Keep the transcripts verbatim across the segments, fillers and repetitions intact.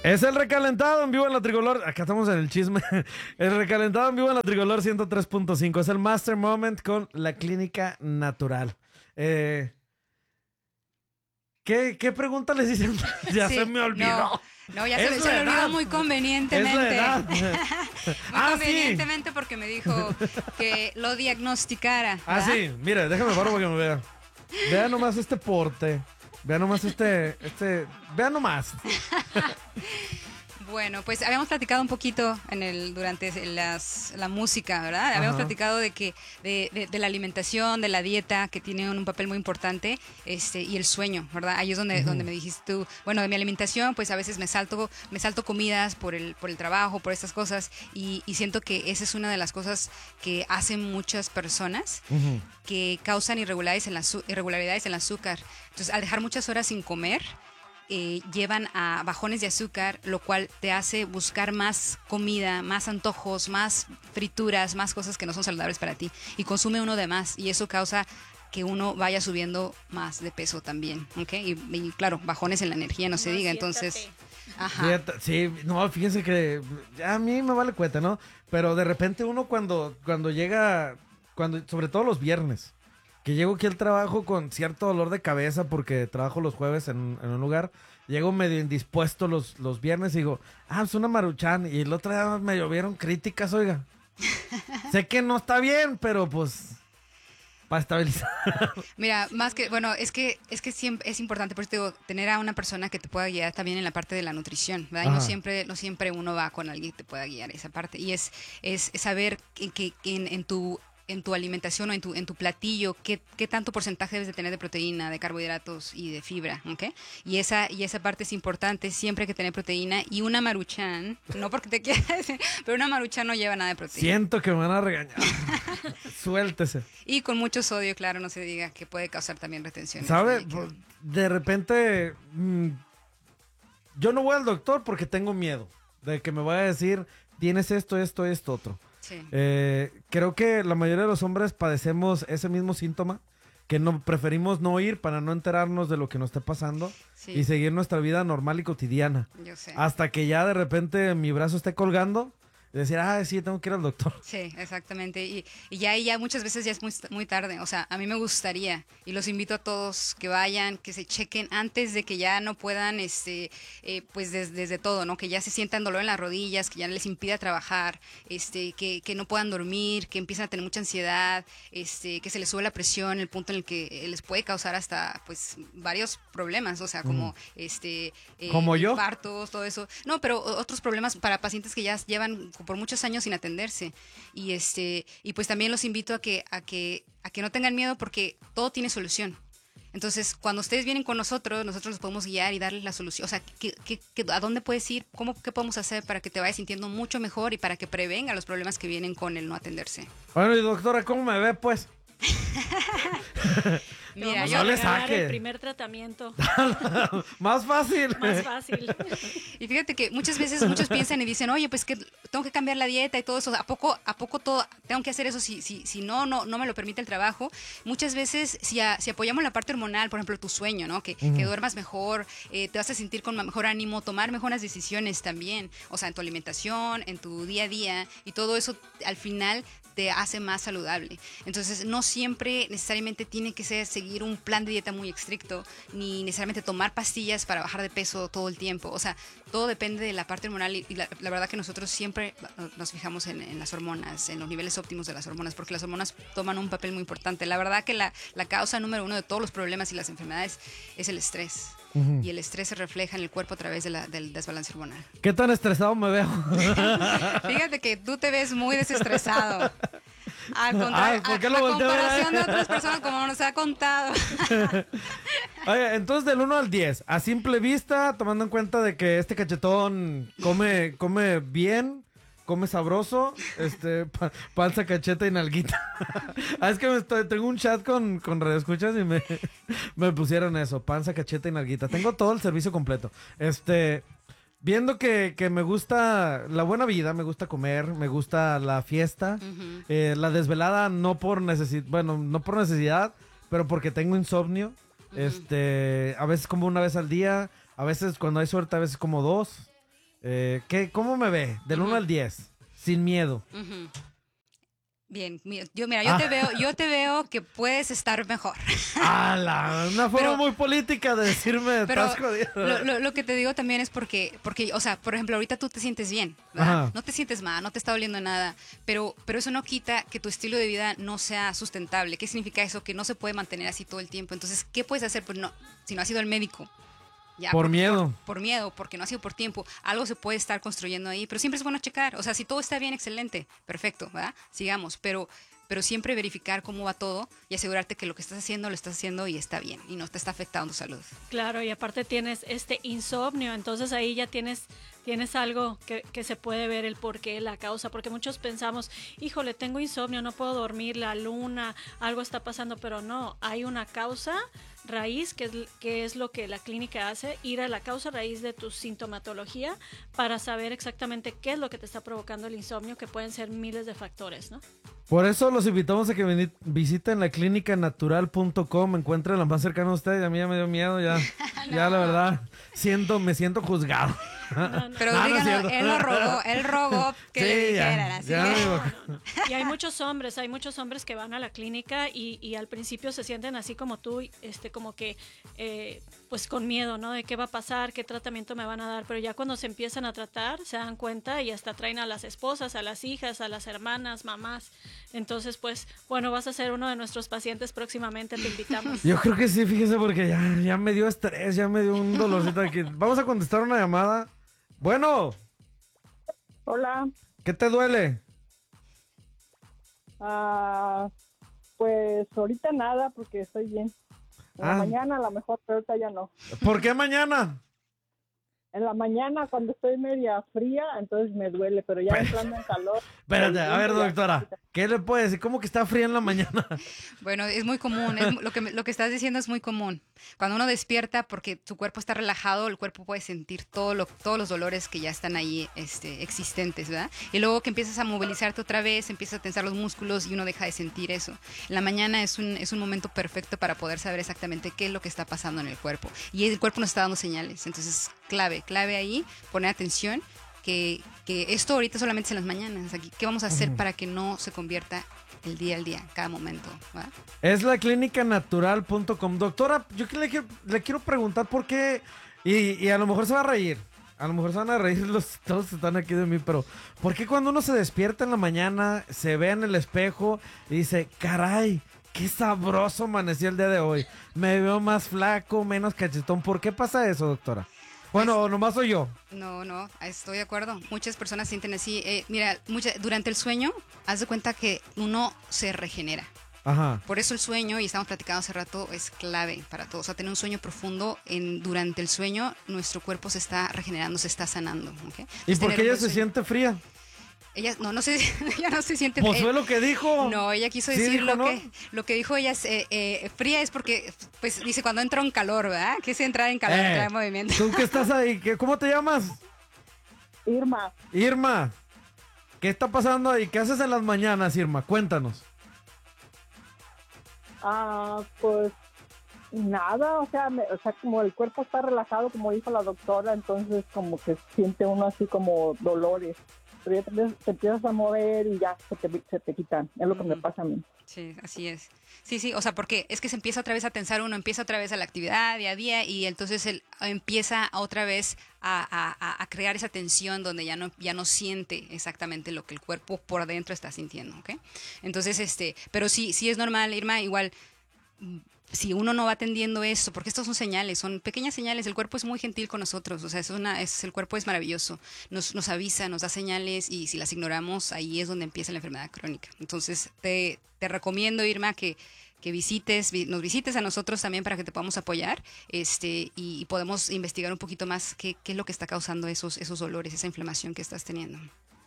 Es el recalentado en vivo en la Tricolor. Acá estamos en el chisme. El recalentado en vivo en la Tricolor ciento tres punto cinco. Es el Master Moment con la Clínica Natural. Eh, ¿qué, ¿Qué pregunta les hicieron? Ya Sí, se me olvidó. No, no ya Es se, la se me olvidó edad. muy convenientemente. Es la edad. muy Ah, convenientemente porque me dijo que lo diagnosticara. Ah, ¿verdad? sí. Mire, déjame paro para que me vea. Vea nomás este porte. Vea nomás este... este vea nomás. Bueno, pues habíamos platicado un poquito en el durante las, la música, ¿verdad? Habíamos Ajá. platicado de que de, de, de la alimentación, de la dieta, que tiene un, un papel muy importante, este y el sueño, ¿verdad? Ahí es donde, Ujú. donde me dijiste tú, bueno, de mi alimentación, pues a veces me salto me salto comidas por el por el trabajo, por estas cosas y, y siento que esa es una de las cosas que hacen muchas personas Ujú. que causan irregularidades en la azu- irregularidades en el azúcar. Entonces, al dejar muchas horas sin comer, eh, llevan a bajones de azúcar, lo cual te hace buscar más comida, más antojos, más frituras, más cosas que no son saludables para ti. Y consume uno de más y eso causa que uno vaya subiendo más de peso también, ¿ok? Y, y claro, bajones en la energía, no se No, diga, siéntate. entonces... Ajá. Fíjate, sí, no, fíjense que a mí me vale cuenta, ¿no? Pero de repente uno cuando, cuando llega, cuando, sobre todo los viernes, que llego aquí al trabajo con cierto dolor de cabeza porque trabajo los jueves en, en un lugar, llego medio indispuesto los, los viernes y digo, ah, es una Maruchan. Y el otro día me llovieron críticas, oiga. Sé que no está bien, pero pues, para estabilizar. Mira, más que, bueno, es que es que siempre es importante, por eso te digo, tener a una persona que te pueda guiar también en la parte de la nutrición, ¿verdad? Y no Ajá. siempre, no siempre uno va con alguien que te pueda guiar esa parte. Y es, es, es saber que, que- que en, en tu en tu alimentación o en tu, en tu platillo, qué, qué tanto porcentaje debes de tener de proteína, de carbohidratos y de fibra, ¿ok? Y esa, y esa parte es importante, siempre hay que tener proteína. Y una Maruchan, no porque te quieras decir, pero una Maruchan no lleva nada de proteína. Siento que me van a regañar. Suéltese. Y con mucho sodio, claro, no se diga, que puede causar también retención. ¿Sabe? De repente, mm, yo no voy al doctor porque tengo miedo de que me vaya a decir, tienes esto, esto, esto, otro. Sí. Eh, creo que la mayoría de los hombres padecemos ese mismo síntoma, que no preferimos no ir para no enterarnos de lo que nos está pasando Sí. y seguir nuestra vida normal y cotidiana. Yo sé. Hasta que ya de repente mi brazo esté colgando y decir, ah, sí, tengo que ir al doctor. Sí, exactamente. Y, y ya, ya muchas veces ya es muy, muy tarde. O sea, a mí me gustaría, y los invito a todos que vayan, que se chequen antes de que ya no puedan, este, eh, pues des- desde todo, ¿no? Que ya se sientan dolor en las rodillas, que ya les impida trabajar, este, que, que no puedan dormir, que empiezan a tener mucha ansiedad, este, que se les sube la presión, el punto en el que les puede causar hasta, pues, varios problemas. O sea, como, este, eh, ¿Como yo? infartos, todo eso. No, pero o- otros problemas para pacientes que ya llevan por muchos años sin atenderse. Y este, y pues también los invito a que, a que, a que no tengan miedo porque todo tiene solución. Entonces, cuando ustedes vienen con nosotros, nosotros los podemos guiar y darles la solución. O sea, ¿qué, qué- qué- ¿a dónde puedes ir? ¿Cómo, ¿Qué podemos hacer para que te vayas sintiendo mucho mejor y para que prevenga los problemas que vienen con el no atenderse? Bueno, y doctora, ¿cómo me ve, pues? Te Mira, vamos yo- a No le regalar saque. el primer tratamiento. Más fácil. Más fácil. Y fíjate que muchas veces muchos piensan y dicen, oye, pues que tengo que cambiar la dieta y todo eso. ¿A poco, a poco todo tengo que hacer eso si, si, si no, no, no me lo permite el trabajo? Muchas veces, si, a- si apoyamos la parte hormonal, por ejemplo, tu sueño, ¿no? Que, que duermas mejor, eh, te vas a sentir con mejor ánimo, tomar mejores decisiones también. O sea, en tu alimentación, en tu día a día, y todo eso al final te hace más saludable. Entonces, no siempre necesariamente tiene que ser seguir un plan de dieta muy estricto, ni necesariamente tomar pastillas para bajar de peso todo el tiempo. O sea, todo depende de la parte hormonal y, y la, la verdad que nosotros siempre nos fijamos en, en las hormonas, en los niveles óptimos de las hormonas, porque las hormonas toman un papel muy importante. La verdad que la, la causa número uno de todos los problemas y las enfermedades es el estrés. Ujú. Y el estrés se refleja en el cuerpo a través de la, del desbalance hormonal. ¿Qué tan estresado me veo? Fíjate que tú te ves muy desestresado. Al contrario, Ah, ¿por qué a, lo a volteo a ver? comparación de otras personas, como nos ha contado. Oye, entonces del uno al diez, a simple vista, tomando en cuenta de que este cachetón come, come bien, come sabroso, este, pa- panza, cacheta y nalguita. Ah, es que me estoy- tengo un chat con, con radioescuchas y me, me pusieron eso, panza, cacheta y nalguita. Tengo todo el servicio completo. Este, viendo que, que me gusta la buena vida, me gusta comer, me gusta la fiesta, Ujú. eh, la desvelada no por necesidad, bueno, no por necesidad, pero porque tengo insomnio. Este, a veces como una vez al día, a veces cuando hay suerte, a veces como dos. Eh, ¿qué, ¿Cómo me ve? Del uno Ujú. al diez. Sin miedo. Ujú. Bien, mi- yo mira, yo Ah. te veo, yo te veo que puedes estar mejor. ¡Hala! Una forma Pero- muy política de decirme, Pero estás jodido. lo, lo- lo que te digo también es porque, porque, o sea, por ejemplo, ahorita tú te sientes bien, ¿verdad? Ajá. No te sientes mal, no te está doliendo nada, pero, pero eso no quita que tu estilo de vida no sea sustentable. ¿Qué significa eso? Que no se puede mantener así todo el tiempo. Entonces, ¿qué puedes hacer? Pues no, si no has ido al médico. Ya, Por miedo. Por, por miedo, porque no ha sido por tiempo. Algo se puede estar construyendo ahí, pero siempre es bueno checar. O sea, si todo está bien, excelente, perfecto, ¿verdad? Sigamos, pero, pero siempre verificar cómo va todo y asegurarte que lo que estás haciendo lo estás haciendo y está bien y no te está afectando tu salud. Claro, y aparte tienes este insomnio, entonces ahí ya tienes, tienes algo que, que se puede ver el porqué, la causa, porque muchos pensamos, híjole, tengo insomnio, no puedo dormir, la luna, algo está pasando, pero no, hay una causa raíz, que es, que es lo que la clínica hace, ir a la causa raíz de tu sintomatología para saber exactamente qué es lo que te está provocando el insomnio, que pueden ser miles de factores, ¿no? Por eso los invitamos a que veni- visiten la clínica natural punto com, encuentren la más cercana a ustedes. A mí ya me dio miedo, ya, ya la verdad, siento, me siento juzgado. No, no. Pero No, no es díganlo, cierto. él lo rogó, él rogó que Sí, le ya, dijeran, así ya que- me No, bajó. no, no. Y hay muchos hombres, hay muchos hombres que van a la clínica y, y al principio se sienten así como tú, este, como que, eh, pues con miedo, ¿no? De qué va a pasar, qué tratamiento me van a dar, pero ya cuando se empiezan a tratar, se dan cuenta y hasta traen a las esposas, a las hijas, a las hermanas, mamás. Entonces, pues, bueno, vas a ser uno de nuestros pacientes próximamente, te invitamos. Yo creo que sí, fíjese, porque ya, ya me dio estrés, ya me dio un dolorcito aquí. Vamos a contestar una llamada. Bueno, Hola, ¿qué te duele? ah, pues ahorita nada porque estoy bien. En Ah. la mañana a lo mejor, pero ahorita ya no. ¿Por qué mañana? En la mañana cuando estoy media fría, entonces me duele, pero ya entrando en calor. Espérate, a ver, ya- doctora, ¿qué le puede decir? ¿Cómo que está fría en la mañana? Bueno, es muy común, es mu- lo, que, me- lo que estás diciendo es muy común. Cuando uno despierta porque tu cuerpo está relajado, el cuerpo puede sentir todo lo, todos los dolores que ya están ahí este, existentes, ¿verdad? Y luego que empiezas a movilizarte otra vez, empiezas a tensar los músculos y uno deja de sentir eso. En la mañana es un, es un momento perfecto para poder saber exactamente qué es lo que está pasando en el cuerpo. Y el cuerpo nos está dando señales, entonces clave, clave ahí, poner atención. Que, que esto ahorita solamente es en las mañanas. Aquí, ¿qué vamos a hacer Ujú. para que no se convierta el día al día, cada momento? ¿verdad? Es la clínica natural punto com. Doctora, yo que le quiero, le quiero preguntar por qué, y, y a lo mejor se va a reír, a lo mejor se van a reír los, todos que están aquí de mí, pero ¿por qué cuando uno se despierta en la mañana, se ve en el espejo y dice, caray, qué sabroso amaneció el día de hoy? Me veo más flaco, menos cachetón. ¿Por qué pasa eso, doctora? Bueno, o nomás soy yo. No, no, estoy de acuerdo. Muchas personas sienten así. Eh, mira, mucha- durante el sueño, haz de cuenta que uno se regenera. Ajá. Por eso el sueño, y estamos platicando hace rato, es clave para todos. O sea, tener un sueño profundo, en, durante el sueño, nuestro cuerpo se está regenerando, se está sanando. ¿ok? ¿Y Entonces, por tener qué un ella buen se sueño. siente fría? Ella, no, no sé, ella no se siente Pues eh, fue lo que dijo. No, ella quiso Sí, decir dijo, lo ¿no? que lo que dijo ella es eh, eh, fría es porque pues dice cuando entra en calor, ¿verdad? Que es entrar en calor, Eh, entrar en movimiento. ¿Tú qué estás ahí? ¿Qué, ¿Cómo te llamas? Irma, Irma. ¿Qué está pasando ahí? ¿Qué haces en las mañanas, Irma? Cuéntanos. ah, pues nada, o sea, me- o sea, como el cuerpo está relajado, como dijo la doctora, entonces como que siente uno así como dolores. Pero ya te, empiezas- te empiezas a mover y ya se te, se te quitan. Es lo que me Ujú. pasa a mí. Sí, así es. Sí, sí, o sea, porque es que se empieza otra vez a tensar uno, empieza otra vez a la actividad día a día y entonces él empieza otra vez a, a- a- a crear esa tensión donde ya no, ya no siente exactamente lo que el cuerpo por dentro está sintiendo, ¿ok? Entonces, este, pero sí, sí es normal, Irma, igual mm, si uno no va atendiendo eso, porque estos son señales, son pequeñas señales, el cuerpo es muy gentil con nosotros, o sea, es una, es, el cuerpo es maravilloso, nos, nos avisa, nos da señales y si las ignoramos, ahí es donde empieza la enfermedad crónica. Entonces, te, te recomiendo, Irma, que, que visites, vi- nos visites a nosotros también para que te podamos apoyar este, y, y podemos investigar un poquito más qué, qué es lo que está causando esos, esos dolores, esa inflamación que estás teniendo.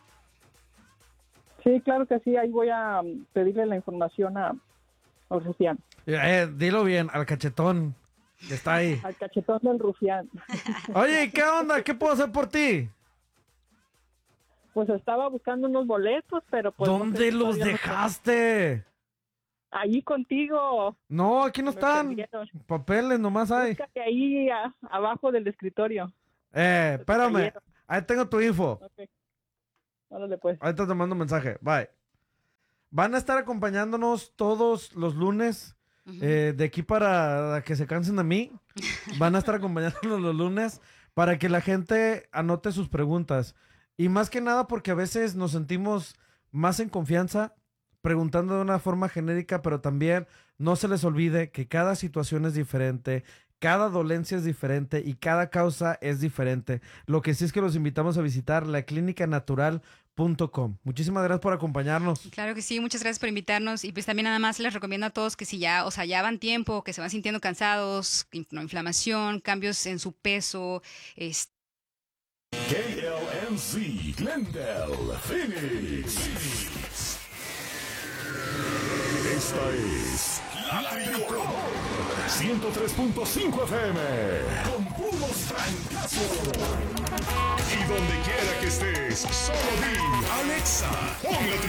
Sí, claro que sí, ahí voy a mm, pedirle la información a, al rufián, Eh, dilo bien, al cachetón que está ahí. al cachetón del rufián. Oye, ¿y ¿qué onda? ¿Qué puedo hacer por ti? Pues estaba buscando unos boletos, pero pues... no sé ¿Dónde si los todavía no- dejaste? Ahí contigo. No, aquí no Me están. perdieron. Papeles nomás hay. Búscate ahí a- abajo del escritorio. Eh, espérame. cayeron. Ahí tengo tu info. Ok. Órale, pues. Ahorita te mando un mensaje. Bye. Van a estar acompañándonos todos los lunes. Ujú. eh, de aquí para que se cansen de mí. Van a estar acompañándonos los lunes para que la gente anote sus preguntas. Y más que nada porque a veces nos sentimos más en confianza preguntando de una forma genérica, pero también no se les olvide que cada situación es diferente, cada dolencia es diferente y cada causa es diferente. Lo que sí es que los invitamos a visitar la clínica natural punto com. Muchísimas gracias por acompañarnos. Claro que sí, muchas gracias por invitarnos y pues también nada más les recomiendo a todos que si ya, o sea, ya van tiempo, que se van sintiendo cansados, no, inflamación, cambios en su peso, este, K L M C, Glendale, Phoenix. Esta es La Tricolor ciento tres punto cinco F M con puros francazos. Y donde quiera que estés, solo di Alexa, pon la